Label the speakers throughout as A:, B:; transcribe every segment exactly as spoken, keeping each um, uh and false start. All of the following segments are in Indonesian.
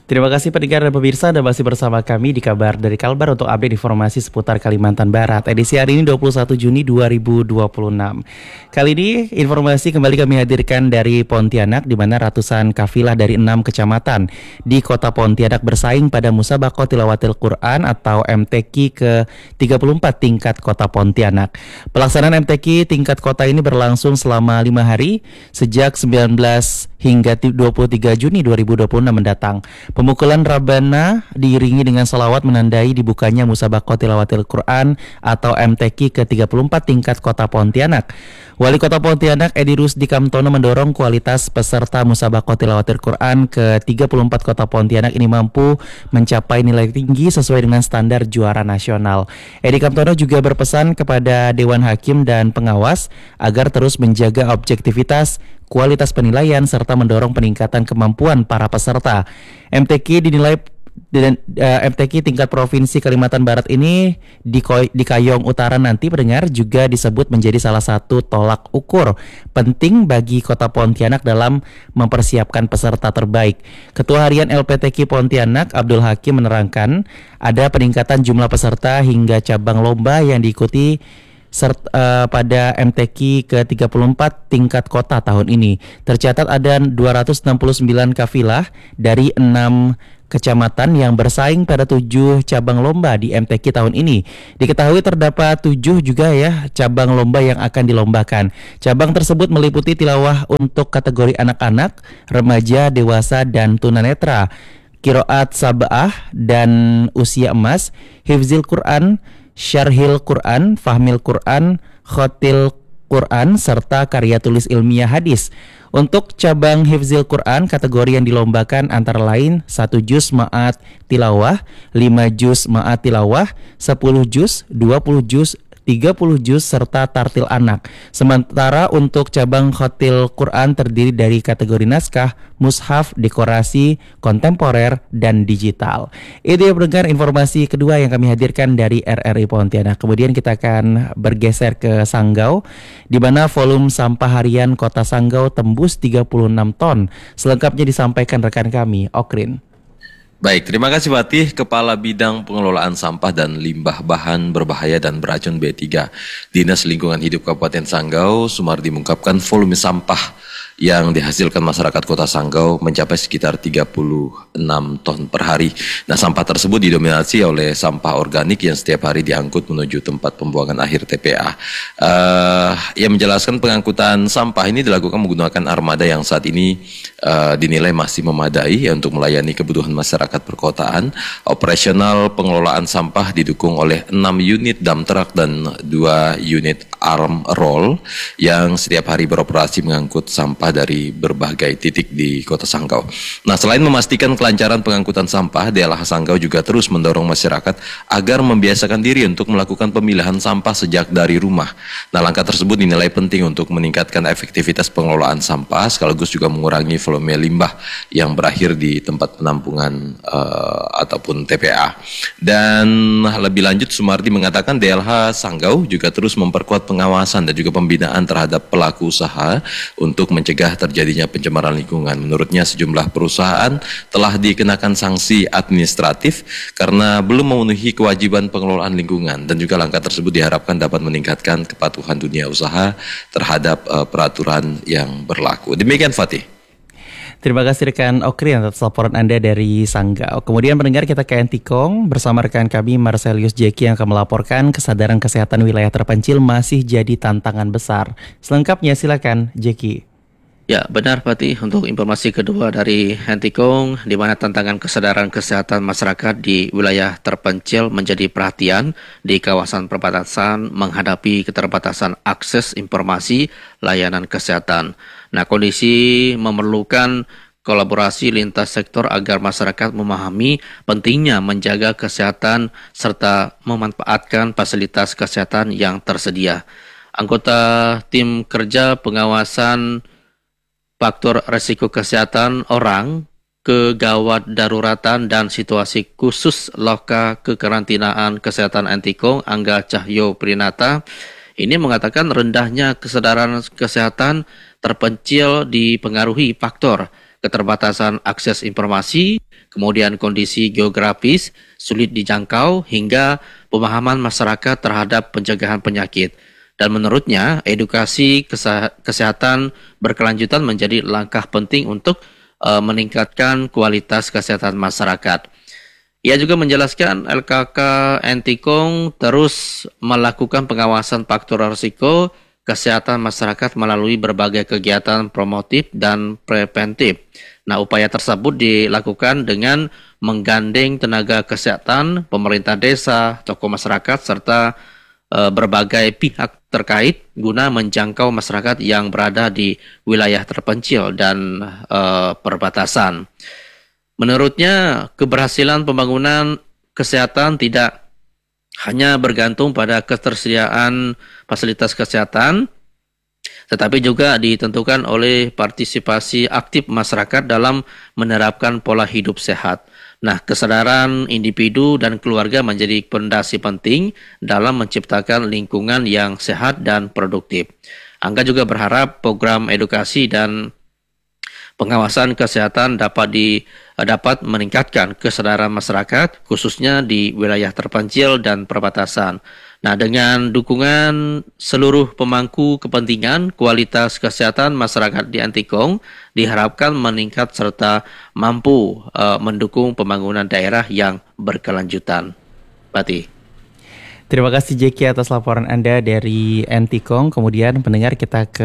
A: Terima kasih pendengar dan pemirsa, Anda masih bersama kami di Kabar dari Kalbar untuk update informasi seputar Kalimantan Barat. Edisi hari ini dua puluh satu Juni dua ribu dua puluh enam. Kali ini informasi kembali kami hadirkan dari Pontianak, di mana ratusan kafilah dari enam kecamatan di kota Pontianak bersaing pada Musabaqah Tilawatil Quran atau M T Q ke tiga puluh empat tingkat kota Pontianak. Pelaksanaan M T Q tingkat kota ini berlangsung selama lima hari sejak sembilan belas hingga dua puluh tiga Juni dua ribu dua puluh enam mendatang. Pemukulan Rabbana diiringi dengan salawat menandai dibukanya Musabaqah Tilawatil Quran atau M T Q ke tiga puluh empat tingkat kota Pontianak. Wali Kota Pontianak Edi Rusdi Kamtono mendorong kualitas peserta Musabaqah Tilawatil Quran ke tiga puluh empat kota Pontianak ini mampu mencapai nilai tinggi sesuai dengan standar juara nasional. Edi Kamtono juga berpesan kepada Dewan Hakim dan pengawas agar terus menjaga objektivitas, kualitas penilaian, serta mendorong peningkatan kemampuan para peserta. M T Q dinilai dan uh, M T Q tingkat provinsi Kalimantan Barat ini di, Koy, di Kayong Utara nanti pendengar juga disebut menjadi salah satu tolak ukur penting bagi kota Pontianak dalam mempersiapkan peserta terbaik. Ketua Harian L P T Q Pontianak Abdul Hakim menerangkan ada peningkatan jumlah peserta hingga cabang lomba yang diikuti serta uh, pada M T Q ke tiga puluh empat tingkat kota tahun ini. Tercatat ada dua ratus enam puluh sembilan kafilah dari enam kecamatan yang bersaing pada tujuh cabang lomba di M T Q tahun ini. Diketahui terdapat tujuh juga ya cabang lomba yang akan dilombakan. Cabang tersebut meliputi tilawah untuk kategori anak-anak, remaja, dewasa, dan tunanetra, qiraat sab'ah dan usia emas, hifzil Quran, syarhil Quran, fahmil Quran, khotil Quran, serta karya tulis ilmiah hadis. Untuk cabang hifzil Quran, kategori yang dilombakan antara lain satu juz ma'at tilawah, lima juz ma'at tilawah, sepuluh juz, dua puluh juz, tiga puluh juz, serta tartil anak. Sementara untuk cabang khotil Quran terdiri dari kategori naskah, mushaf, dekorasi, kontemporer, dan digital. Itu ya pendengar informasi kedua yang kami hadirkan dari R R I Pontianak. Kemudian kita akan bergeser ke Sanggau, di mana volume sampah harian kota Sanggau tembus tiga puluh enam ton. Selengkapnya disampaikan rekan kami, Okrin.
B: Baik, terima kasih Fatih, Kepala Bidang Pengelolaan Sampah dan Limbah Bahan Berbahaya dan Beracun B tiga Dinas Lingkungan Hidup Kabupaten Sanggau, Sumardi mengungkapkan volume sampah yang dihasilkan masyarakat kota Sanggau mencapai sekitar tiga puluh enam ton per hari. Nah, sampah tersebut didominasi oleh sampah organik yang setiap hari diangkut menuju tempat pembuangan akhir T P A. Uh, yang menjelaskan pengangkutan sampah ini dilakukan menggunakan armada yang saat ini uh, dinilai masih memadai ya, untuk melayani kebutuhan masyarakat perkotaan. Operasional pengelolaan sampah didukung oleh enam unit dump truck dan dua unit arm roll yang setiap hari beroperasi mengangkut sampah dari berbagai titik di kota Sanggau. Nah, selain memastikan kelancaran pengangkutan sampah, D L H Sanggau juga terus mendorong masyarakat agar membiasakan diri untuk melakukan pemilahan sampah sejak dari rumah. Nah, langkah tersebut dinilai penting untuk meningkatkan efektivitas pengelolaan sampah sekaligus juga mengurangi volume limbah yang berakhir di tempat penampungan uh, ataupun T P A. Dan lebih lanjut, Sumardi mengatakan D L H Sanggau juga terus memperkuat pengawasan dan juga pembinaan terhadap pelaku usaha untuk mencegah terjadinya pencemaran lingkungan. Menurutnya sejumlah perusahaan telah dikenakan sanksi administratif karena belum memenuhi kewajiban pengelolaan lingkungan, dan juga langkah tersebut diharapkan dapat meningkatkan kepatuhan dunia usaha terhadap uh, peraturan yang berlaku. Demikian Fatih.
A: Terima kasih rekan Okri atas laporan Anda dari Sanggau. Kemudian pendengar kita ke Entikong bersama rekan kami Marcelius Jeki yang akan melaporkan kesadaran kesehatan wilayah terpencil masih jadi tantangan besar. Selengkapnya silakan Jeki.
C: Ya, benar Fatih. Untuk informasi kedua dari Entikong, di mana tantangan kesadaran kesehatan masyarakat di wilayah terpencil menjadi perhatian di kawasan perbatasan menghadapi keterbatasan akses informasi layanan kesehatan. Nah, kondisi memerlukan kolaborasi lintas sektor agar masyarakat memahami pentingnya menjaga kesehatan serta memanfaatkan fasilitas kesehatan yang tersedia. Anggota tim kerja pengawasan faktor risiko kesehatan orang, kegawat daruratan dan situasi khusus loka kekarantinaan kesehatan Entikong, Angga Cahyo Prinata, ini mengatakan rendahnya kesadaran kesehatan terpencil dipengaruhi faktor keterbatasan akses informasi, kemudian kondisi geografis, sulit dijangkau, hingga pemahaman masyarakat terhadap pencegahan penyakit. Dan menurutnya, edukasi kesehatan berkelanjutan menjadi langkah penting untuk uh, meningkatkan kualitas kesehatan masyarakat. Ia juga menjelaskan L K K Entikong terus melakukan pengawasan faktor risiko kesehatan masyarakat melalui berbagai kegiatan promotif dan preventif. Nah, upaya tersebut dilakukan dengan menggandeng tenaga kesehatan, pemerintah desa, tokoh masyarakat, serta e, berbagai pihak terkait guna menjangkau masyarakat yang berada di wilayah terpencil dan e, perbatasan. Menurutnya, keberhasilan pembangunan kesehatan tidak hanya bergantung pada ketersediaan fasilitas kesehatan, tetapi juga ditentukan oleh partisipasi aktif masyarakat dalam menerapkan pola hidup sehat. Nah, kesadaran individu dan keluarga menjadi fondasi penting dalam menciptakan lingkungan yang sehat dan produktif. Angga juga berharap program edukasi dan pengawasan kesehatan dapat di dapat meningkatkan kesadaran masyarakat khususnya di wilayah terpencil dan perbatasan. Nah, dengan dukungan seluruh pemangku kepentingan, kualitas kesehatan masyarakat di Entikong diharapkan meningkat serta mampu uh, mendukung pembangunan daerah yang berkelanjutan. Pati.
A: Terima kasih Jeki atas laporan Anda dari Entikong. Kemudian pendengar, kita ke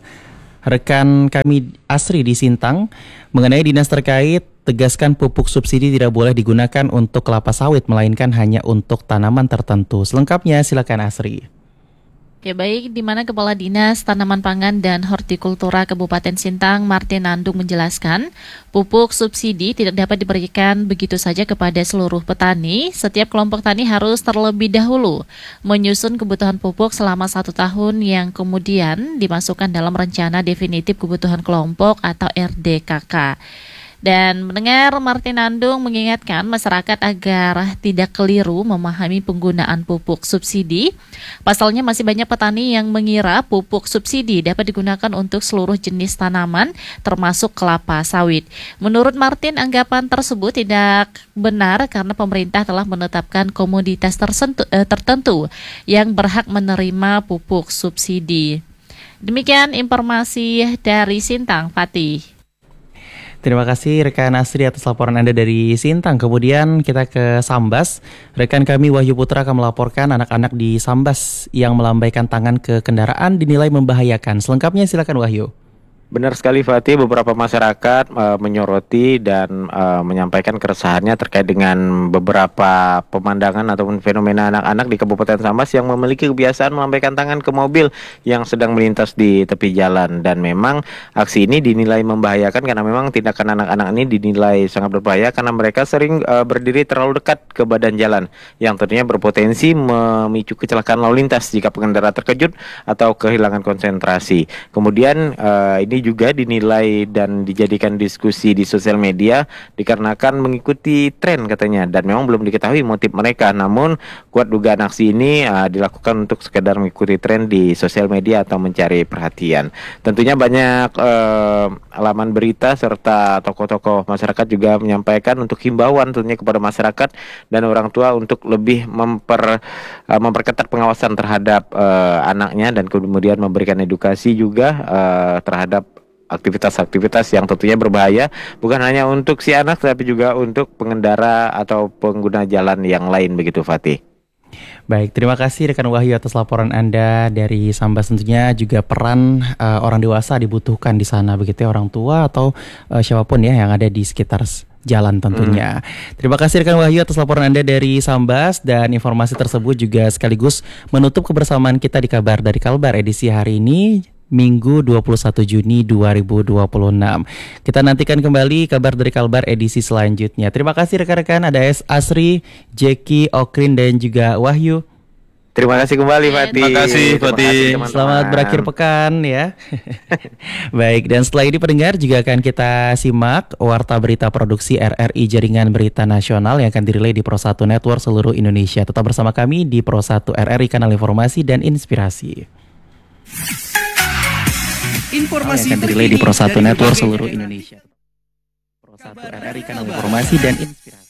A: rekan kami Asri di Sintang mengenai dinas terkait tegaskan pupuk subsidi tidak boleh digunakan untuk kelapa sawit melainkan hanya untuk tanaman tertentu. Selengkapnya silakan Asri.
D: Oke, baik, di mana Kepala Dinas Tanaman Pangan dan Hortikultura Kabupaten Sintang, Martin Nandung, menjelaskan pupuk subsidi tidak dapat diberikan begitu saja kepada seluruh petani. Setiap kelompok tani harus terlebih dahulu menyusun kebutuhan pupuk selama satu tahun yang kemudian dimasukkan dalam rencana definitif kebutuhan kelompok atau R D K K. Dan mendengar, Martin Nandung mengingatkan masyarakat agar tidak keliru memahami penggunaan pupuk subsidi. Pasalnya masih banyak petani yang mengira pupuk subsidi dapat digunakan untuk seluruh jenis tanaman termasuk kelapa sawit. Menurut Martin, anggapan tersebut tidak benar karena pemerintah telah menetapkan komoditas tersentu- eh, tertentu yang berhak menerima pupuk subsidi. Demikian informasi dari Sintang, Fatih.
A: Terima kasih rekan Asri atas laporan Anda dari Sintang. Kemudian kita ke Sambas. Rekan kami Wahyu Putra akan melaporkan anak-anak di Sambas yang melambaikan tangan ke kendaraan dinilai membahayakan. Selengkapnya silakan Wahyu.
E: Benar sekali Fatih, beberapa masyarakat uh, menyoroti dan uh, menyampaikan keresahannya terkait dengan beberapa pemandangan ataupun fenomena anak-anak di Kabupaten Sambas yang memiliki kebiasaan melambaikan tangan ke mobil yang sedang melintas di tepi jalan. Dan memang aksi ini dinilai membahayakan karena memang tindakan anak-anak ini dinilai sangat berbahaya karena mereka sering uh, berdiri terlalu dekat ke badan jalan yang tentunya berpotensi memicu kecelakaan lalu lintas jika pengendara terkejut atau kehilangan konsentrasi. Kemudian uh, ini juga dinilai dan dijadikan diskusi di sosial media dikarenakan mengikuti tren katanya, dan memang belum diketahui motif mereka. Namun kuat dugaan aksi ini uh, dilakukan untuk sekedar mengikuti tren di sosial media atau mencari perhatian. Tentunya banyak uh, laman berita serta tokoh-tokoh masyarakat juga menyampaikan untuk himbauan tentunya kepada masyarakat dan orang tua untuk lebih memper uh, memperketat pengawasan terhadap uh, anaknya dan kemudian memberikan edukasi juga uh, terhadap aktivitas-aktivitas yang tentunya berbahaya bukan hanya untuk si anak tapi juga untuk pengendara atau pengguna jalan yang lain, begitu Fatih.
A: Baik, terima kasih rekan Wahyu atas laporan Anda dari Sambas. Tentunya juga peran uh, orang dewasa dibutuhkan di sana, begitu ya, orang tua atau uh, siapapun ya yang ada di sekitar jalan tentunya. Hmm. Terima kasih rekan Wahyu atas laporan Anda dari Sambas, dan informasi tersebut juga sekaligus menutup kebersamaan kita di Kabar dari Kalbar edisi hari ini, Minggu dua puluh satu Juni dua ribu dua puluh enam. Kita nantikan kembali Kabar dari Kalbar edisi selanjutnya. Terima kasih rekan-rekan, ada Asri, Jeki, Okrin, dan juga Wahyu.
E: Terima kasih kembali Fatih.
B: Terima kasih Fatih.
A: Selamat berakhir pekan ya. Baik, dan setelah ini pendengar juga akan kita simak Warta Berita Produksi R R I Jaringan Berita Nasional yang akan dirilai di Pro satu Network seluruh Indonesia. Tetap bersama kami di Pro satu R R I, kanal informasi dan inspirasi.
F: Informasi
A: yang akan dirilai di Pro satu Network seluruh Indonesia. satu R R I, kanal informasi dan inspirasi.